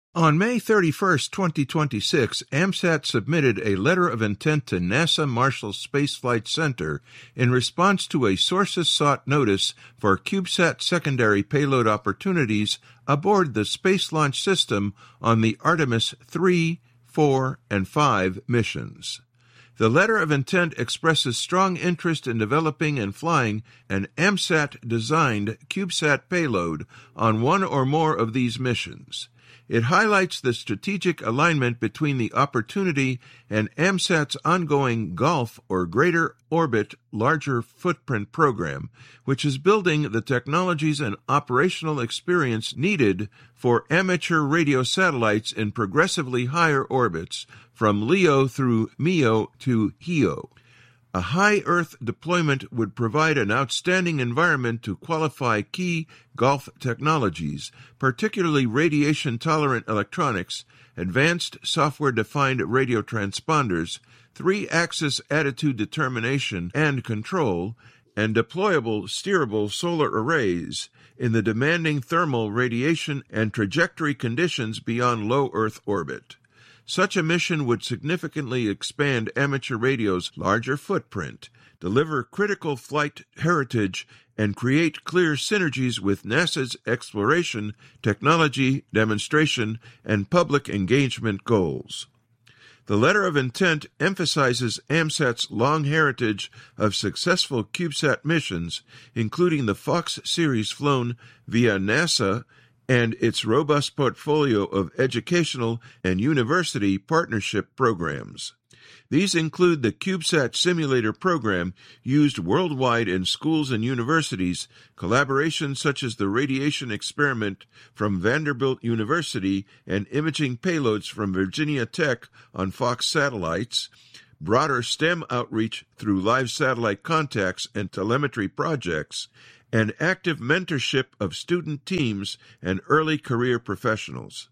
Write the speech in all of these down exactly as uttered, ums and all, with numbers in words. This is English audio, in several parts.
On May thirty-first, twenty twenty-six, AMSAT submitted a letter of intent to NASA Marshall Space Flight Center in response to a sources-sought notice for CubeSat secondary payload opportunities aboard the Space Launch System on the Artemis three, four, and five missions. The letter of intent expresses strong interest in developing and flying an AMSAT-designed CubeSat payload on one or more of these missions. It highlights the strategic alignment between the opportunity and AMSAT's ongoing GOLF, or Greater Orbit Larger Footprint program, which is building the technologies and operational experience needed for amateur radio satellites in progressively higher orbits, from LEO through MEO to HEO. A high Earth deployment would provide an outstanding environment to qualify key GOLF technologies, particularly radiation-tolerant electronics, advanced software-defined radio transponders, three-axis attitude determination and control, and deployable steerable solar arrays in the demanding thermal, radiation, and trajectory conditions beyond low Earth orbit. Such a mission would significantly expand amateur radio's larger footprint, deliver critical flight heritage, and create clear synergies with NASA's exploration, technology, demonstration, and public engagement goals. The letter of intent emphasizes AMSAT's long heritage of successful CubeSat missions, including the Fox series flown via NASA, and its robust portfolio of educational and university partnership programs. These include the CubeSat Simulator program used worldwide in schools and universities, collaborations such as the Radiation Experiment from Vanderbilt University and imaging payloads from Virginia Tech on Fox satellites, broader STEM outreach through live satellite contacts and telemetry projects, and active mentorship of student teams and early career professionals.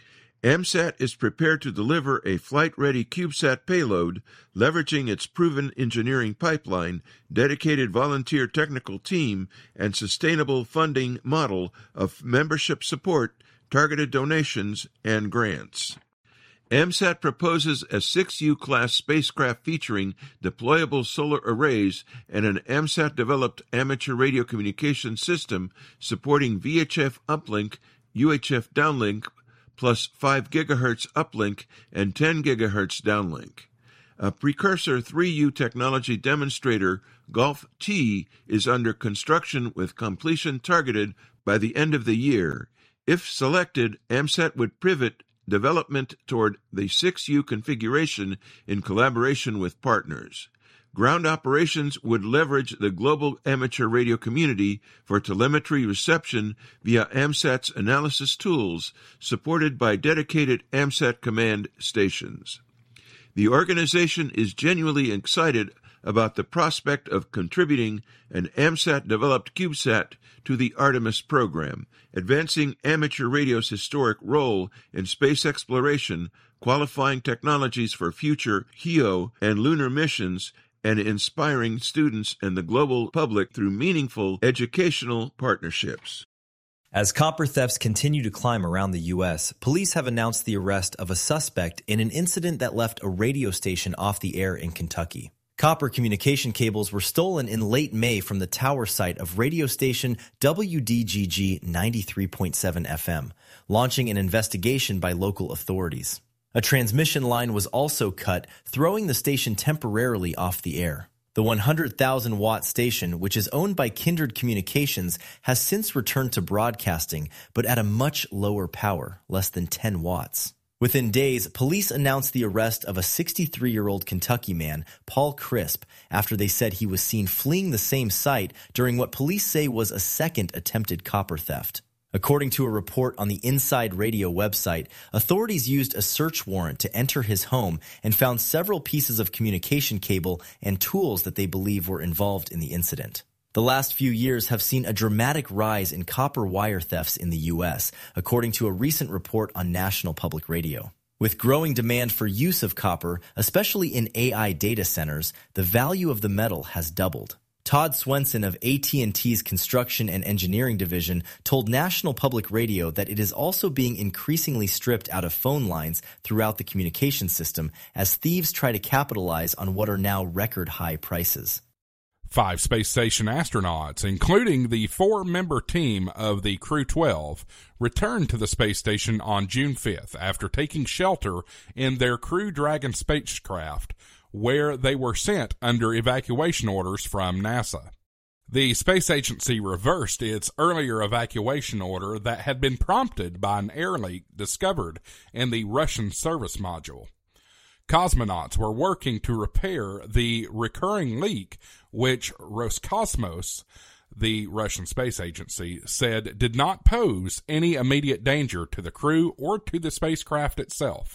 AMSAT is prepared to deliver a flight-ready CubeSat payload, leveraging its proven engineering pipeline, dedicated volunteer technical team, and sustainable funding model of membership support, targeted donations, and grants. AMSAT proposes a six U class spacecraft featuring deployable solar arrays and an AMSAT-developed amateur radio communication system supporting V H F uplink, U H F downlink, plus five gigahertz uplink and ten gigahertz downlink. A precursor three U technology demonstrator, GOLF-T, is under construction with completion targeted by the end of the year. If selected, AMSAT would pivot development toward the six U configuration in collaboration with partners. Ground operations would leverage the global amateur radio community for telemetry reception via AMSAT's analysis tools, supported by dedicated AMSAT command stations. The organization is genuinely excited about the prospect of contributing an AMSAT-developed CubeSat to the Artemis program, advancing amateur radio's historic role in space exploration, qualifying technologies for future HEO and lunar missions, and inspiring students and the global public through meaningful educational partnerships. As copper thefts continue to climb around the U S, police have announced the arrest of a suspect in an incident that left a radio station off the air in Kentucky. Copper communication cables were stolen in late May from the tower site of radio station W D G G ninety-three point seven F M, launching an investigation by local authorities. A transmission line was also cut, throwing the station temporarily off the air. The one hundred thousand watt station, which is owned by Kindred Communications, has since returned to broadcasting, but at a much lower power, less than ten watts. Within days, police announced the arrest of a sixty-three-year-old Kentucky man, Paul Crisp, after they said he was seen fleeing the same site during what police say was a second attempted copper theft. According to a report on the Inside Radio website, authorities used a search warrant to enter his home and found several pieces of communication cable and tools that they believe were involved in the incident. The last few years have seen a dramatic rise in copper wire thefts in the U S, according to a recent report on National Public Radio. With growing demand for use of copper, especially in A I data centers, the value of the metal has doubled. Todd Swenson of A T and T's Construction and Engineering Division told National Public Radio that it is also being increasingly stripped out of phone lines throughout the communication system as thieves try to capitalize on what are now record high prices. Five space station astronauts, including the four-member team of the Crew twelve, returned to the space station on June fifth after taking shelter in their Crew Dragon spacecraft, where they were sent under evacuation orders from NASA. The space agency reversed its earlier evacuation order that had been prompted by an air leak discovered in the Russian service module. Cosmonauts were working to repair the recurring leak, which Roscosmos, the Russian space agency, said did not pose any immediate danger to the crew or to the spacecraft itself.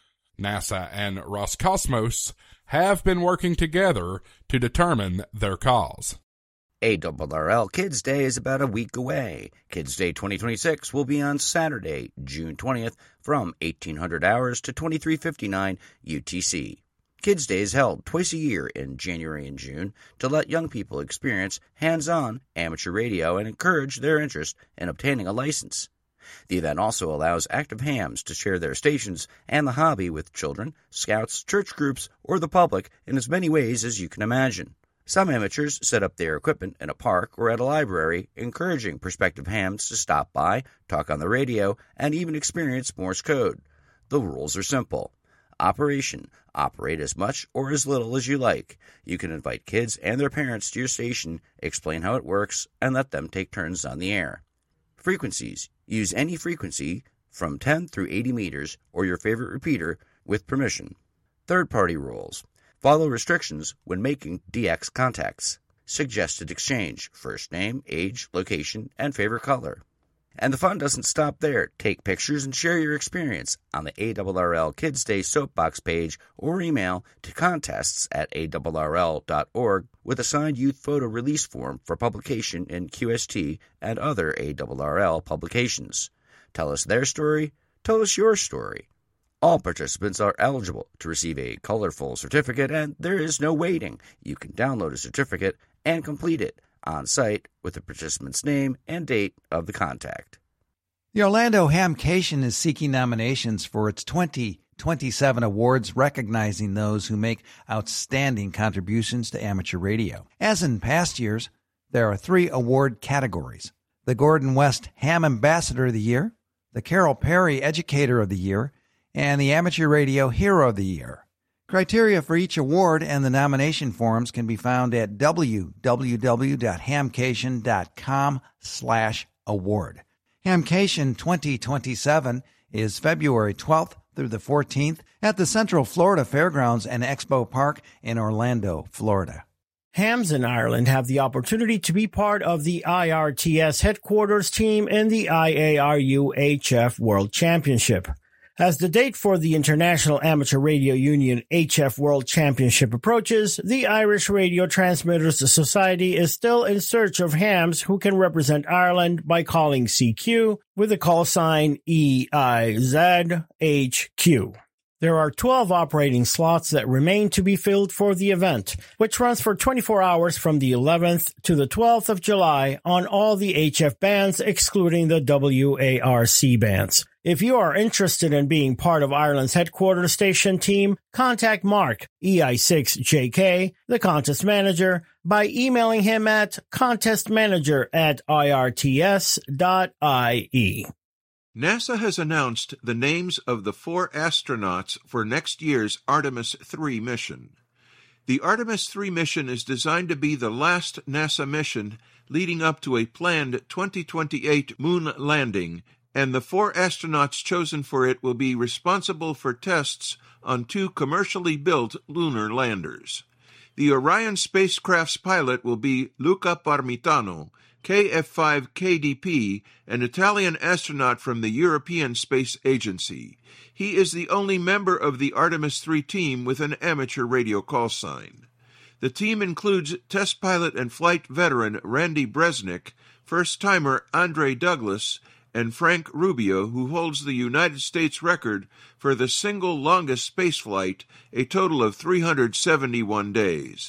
NASA and Roscosmos have been working together to determine their cause. A R R L Kids Day is about a week away. Kids Day twenty twenty-six will be on Saturday, June twentieth, from eighteen hundred hours to twenty-three fifty-nine U T C. Kids Day is held twice a year in January and June to let young people experience hands-on amateur radio and encourage their interest in obtaining a license. The event also allows active hams to share their stations and the hobby with children, scouts, church groups, or the public in as many ways as you can imagine. Some amateurs set up their equipment in a park or at a library, encouraging prospective hams to stop by, talk on the radio, and even experience Morse code. The rules are simple. Operation: operate as much or as little as you like. You can invite kids and their parents to your station, explain how it works, and let them take turns on the air. Frequencies: use any frequency from ten through eighty meters or your favorite repeater with permission. Third-party rules: follow restrictions when making D X contacts. Suggested exchange: first name, age, location, and favorite color. And the fun doesn't stop there. Take pictures and share your experience on the A R R L Kids Day Soapbox page or email to contests at A R R L dot org with a signed youth photo release form for publication in Q S T and other A R R L publications. Tell us their story. Tell us your story. All participants are eligible to receive a colorful certificate, and there is no waiting. You can download a certificate and complete it on site with the participant's name and date of the contact. The Orlando Hamcation is seeking nominations for its twenty twenty-seven awards recognizing those who make outstanding contributions to amateur radio. As in past years, there are three award categories: the Gordon West Ham Ambassador of the Year, the Carol Perry Educator of the Year, and the Amateur Radio Hero of the Year. Criteria for each award and the nomination forms can be found at w w w dot hamcation dot com slash award. Hamcation twenty twenty-seven is February twelfth through the fourteenth at the Central Florida Fairgrounds and Expo Park in Orlando, Florida. Hams in Ireland have the opportunity to be part of the I R T S headquarters team in the I A R U H F World Championship. As the date for the International Amateur Radio Union H F World Championship approaches, the Irish Radio Transmitters Society is still in search of hams who can represent Ireland by calling C Q with the call sign E I Z H Q. There are twelve operating slots that remain to be filled for the event, which runs for twenty-four hours from the eleventh to the twelfth of July on all the H F bands excluding the W A R C bands. If you are interested in being part of Ireland's headquarters station team, contact Mark, E I six J K, the contest manager, by emailing him at contestmanager at I R T S dot I E. NASA has announced the names of the four astronauts for next year's Artemis three mission. The Artemis three mission is designed to be the last NASA mission leading up to a planned twenty twenty-eight moon landing, and the four astronauts chosen for it will be responsible for tests on two commercially built lunar landers. The Orion spacecraft's pilot will be Luca Parmitano, K F five K D P, an Italian astronaut from the European Space Agency. He is the only member of the Artemis three team with an amateur radio call sign. The team includes test pilot and flight veteran Randy Bresnik, first-timer Andre Douglas, and Frank Rubio, who holds the United States record for the single longest spaceflight, a total of three hundred seventy-one days.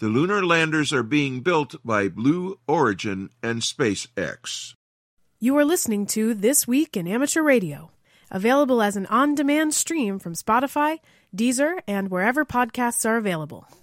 The lunar landers are being built by Blue Origin and SpaceX. You are listening to This Week in Amateur Radio, available as an on-demand stream from Spotify, Deezer, and wherever podcasts are available.